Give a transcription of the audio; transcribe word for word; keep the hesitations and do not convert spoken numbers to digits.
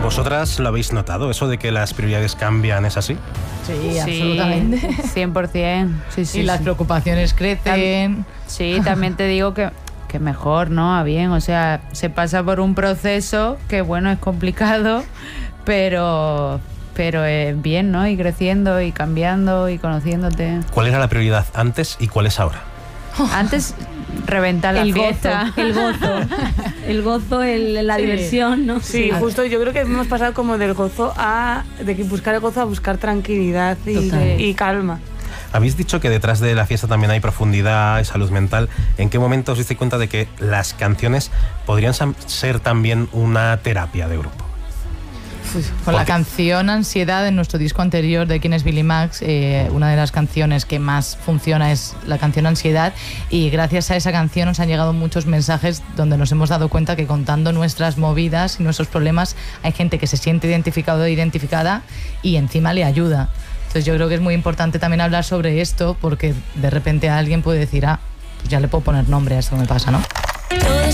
¿Vosotras lo habéis notado, eso de que las prioridades cambian, es así? Sí, Sí, absolutamente. cien por ciento. Sí, sí, Y las sí. preocupaciones crecen. Sí, también te digo que, que mejor, ¿no? A bien, o sea, se pasa por un proceso que, bueno, es complicado, pero, pero es bien, ¿no? Y creciendo y cambiando y conociéndote. ¿Cuál era la prioridad antes y cuál es ahora? Antes, reventar la El fiesta. gozo, el gozo, el gozo, el, la Sí. diversión, ¿no? Sí, justo yo creo que hemos pasado como del gozo a... de que buscar el gozo a buscar tranquilidad y, Total. y calma. Habéis dicho que detrás de la fiesta también hay profundidad y salud mental. ¿En qué momento os diste cuenta de que las canciones podrían sam- ser también una terapia de grupo? Con la Porque- canción Ansiedad, en nuestro disco anterior de Quién es Billy Max, eh, una de las canciones que más funciona es la canción Ansiedad, y gracias a esa canción nos han llegado muchos mensajes donde nos hemos dado cuenta que contando nuestras movidas y nuestros problemas hay gente que se siente identificado o identificada y encima le ayuda. Entonces yo creo que es muy importante también hablar sobre esto, porque de repente alguien puede decir, ah, pues ya le puedo poner nombre a esto que me pasa, ¿no?